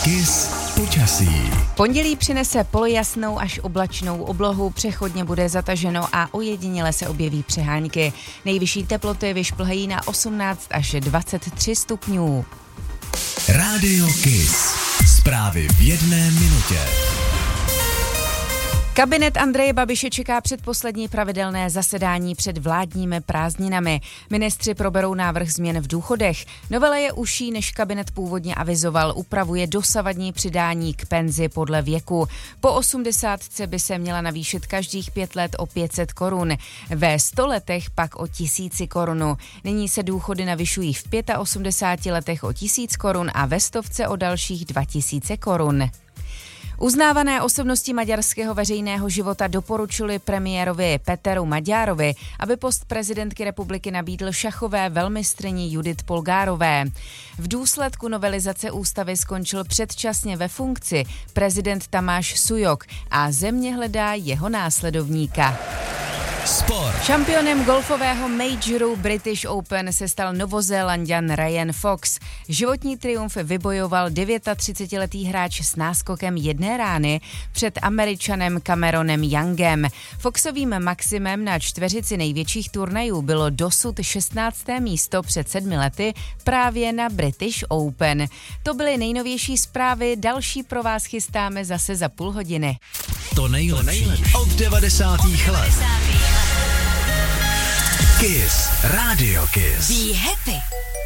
Kiss počasí. Pondělí přinese polojasnou až oblačnou oblohu, přechodně bude zataženo a ojediněle se objeví přehánky. Nejvyšší teploty vyšplhají na 18 až 23 stupňů. Rádio Kiss. Zprávy v 1 minutě. Kabinet Andreje Babiše čeká předposlední pravidelné zasedání před vládními prázdninami. Ministři proberou návrh změn v důchodech. Novela je užší, než kabinet původně avizoval. Upravuje dosavadní přidání k penzi podle věku. Po 80 by se měla navýšit každých 5 let o 500 korun. Ve 100 letech pak o 1000 korun. Nyní se důchody navyšují v 85 letech o 1000 korun a ve 100 o dalších 2000 korun. Uznávané osobnosti maďarského veřejného života doporučili premiérovi Peteru Magyárovi, aby post prezidentky republiky nabídl šachové velmistryni Judith Polgárové. V důsledku novelizace ústavy skončil předčasně ve funkci prezident Tamáš Sujok a země hledá jeho následovníka. Sport. Šampionem golfového majoru British Open se stal Novozélanďan Ryan Fox. Životní triumf vybojoval 39letý hráč s náskokem 1 rány před Američanem Cameronem Youngem. Foxovým maximem na čtveřici největších turnajů bylo dosud 16. místo před 7 lety právě na British Open. To byly nejnovější zprávy, další pro vás chystáme zase za půl hodiny. To nejlepší od 90. let. Kiss. Radio Kiss. Be happy.